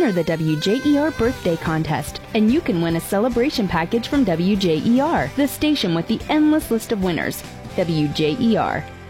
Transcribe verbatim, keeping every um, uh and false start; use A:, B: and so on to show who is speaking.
A: enter the W J E R Birthday Contest, and you can win a celebration package from W J E R, the station with the endless list of winners. W J E R,